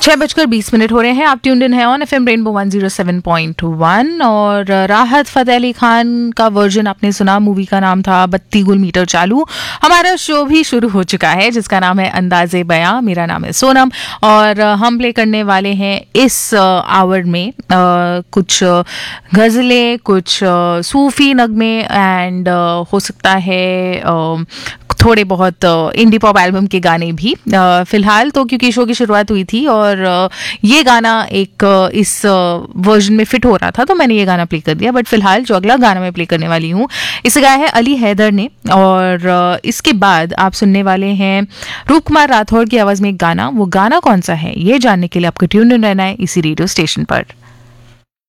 6:20 हो रहे हैं। आप ट्यून्ड इन है ऑन एफएम रेनबो 107.1 और राहत फतेह अली खान का वर्जन आपने सुना। मूवी का नाम था बत्ती गुल मीटर चालू। हमारा शो भी शुरू हो चुका है जिसका नाम है अंदाजे बयां। मेरा नाम है सोनम और हम प्ले करने वाले हैं इस आवर में कुछ गज़लें, कुछ सूफी नगमे एंड हो सकता है थोड़े बहुत इंडी पॉप एल्बम के गाने भी। फिलहाल तो क्योंकि शो की शुरुआत हुई थी और ये गाना एक इस वर्जन में फिट हो रहा था तो मैंने ये गाना प्ले कर दिया। बट फिलहाल जो अगला गाना मैं प्ले करने वाली हूँ इसे गाया है अली हैदर ने और इसके बाद आप सुनने वाले हैं रूप कुमार राठौड़ की आवाज़ में एक गाना। वो गाना कौन सा है ये जानने के लिए आपको ट्यून इन रहना है इसी रेडियो स्टेशन पर।